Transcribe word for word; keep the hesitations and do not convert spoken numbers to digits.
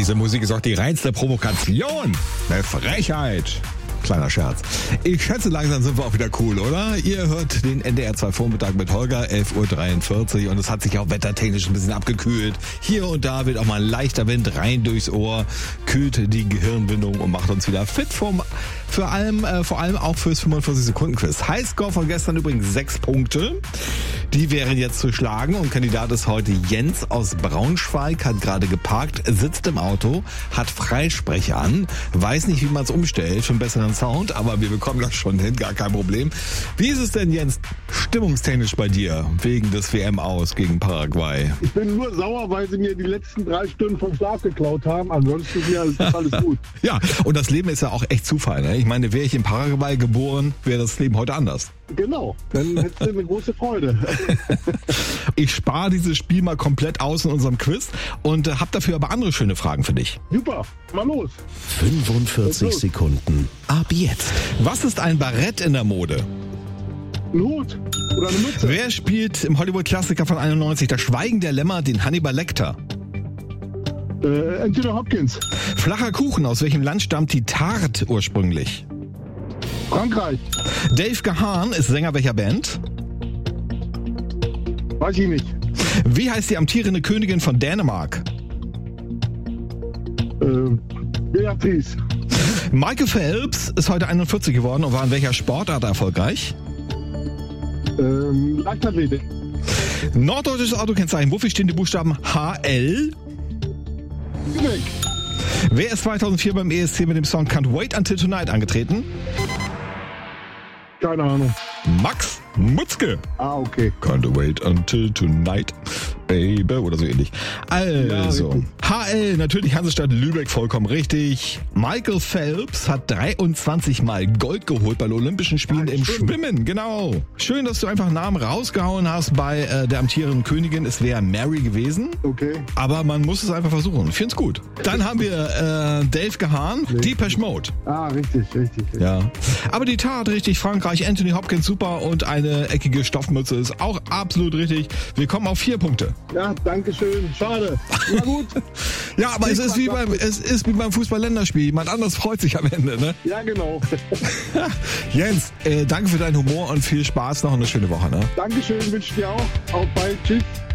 diese Musik ist auch die reinste Provokation. Eine Frechheit. Kleiner Scherz. Ich schätze, langsam sind wir auch wieder cool, oder? Ihr hört den N D R zwei Vormittag mit Holger, elf Uhr dreiundvierzig, und es hat sich auch wettertechnisch ein bisschen abgekühlt. Hier und da wird auch mal ein leichter Wind rein durchs Ohr, kühlt die Gehirnwindung und macht uns wieder fit vom, für allem, äh, vor allem auch fürs fünfundvierzig Sekunden Quiz. Highscore von gestern übrigens sechs Punkte. Die wären jetzt zu schlagen, und Kandidat ist heute Jens aus Braunschweig, hat gerade geparkt, sitzt im Auto, hat Freisprecher an, weiß nicht, wie man es umstellt für einen besseren Sound, aber wir bekommen das schon hin, gar kein Problem. Wie ist es denn, Jens, stimmungstechnisch bei dir, wegen des W M-Aus gegen Paraguay? Ich bin nur sauer, weil sie mir die letzten drei Stunden vom Schlaf geklaut haben. Ansonsten ist alles gut. Ja, und das Leben ist ja auch echt Zufall, ne? Ich meine, wäre ich in Paraguay geboren, wäre das Leben heute anders. Genau, dann hättest du eine große Freude. Ich spare dieses Spiel mal komplett aus in unserem Quiz und äh, habe dafür aber andere schöne Fragen für dich. Super, mal los. fünfundvierzig los. Sekunden ab jetzt. Was ist ein Barett in der Mode? Ein Hut oder eine Mütze. Wer spielt im Hollywood-Klassiker von einundneunzig Das Schweigen der Lämmer den Hannibal Lecter? Äh, Anthony Hopkins. Flacher Kuchen, aus welchem Land stammt die Tarte ursprünglich? Frankreich. Dave Gahan ist Sänger welcher Band? Weiß ich nicht. Wie heißt die amtierende Königin von Dänemark? Äh, Beatrice. Michael Phelps ist heute einundvierzig geworden und war in welcher Sportart erfolgreich? Ähm, Leichtathletik. Norddeutsches Autokennzeichen. Wofür stehen die Buchstaben H L? Lübeck. Wer ist zweitausendvier beim E S C mit dem Song Can't Wait Until Tonight angetreten? Keine Ahnung. Max Mutzke. Ah, okay. Can't wait until tonight, baby, oder so ähnlich. Also, Ja, H L, natürlich Hansestadt Lübeck, vollkommen richtig. Michael Phelps hat dreiundzwanzig Mal Gold geholt bei den Olympischen Spielen Ja, im stimmt. Schwimmen, genau. Schön, dass du einfach einen Namen rausgehauen hast bei äh, der amtierenden Königin. Es wäre Mary gewesen, Okay. aber man muss es einfach versuchen. Ich find's gut. Dann haben wir äh, Dave Gahan, Depeche Mode. Ah, richtig, richtig. richtig. Ja. Aber die Tat richtig, Frankreich, Anthony Hopkins super, und eine eckige Stoffmütze ist auch absolut richtig. Wir kommen auf vier Punkte. Ja, danke schön. Schade. Na gut. Ja, aber es ist wie beim, es ist wie beim Fußball-Länderspiel. Jemand anders freut sich am Ende, ne? Ja, genau. Jens, äh, danke für deinen Humor und viel Spaß noch und eine schöne Woche, ne? Dankeschön, wünsche ich dir auch. Auf bald. Tschüss.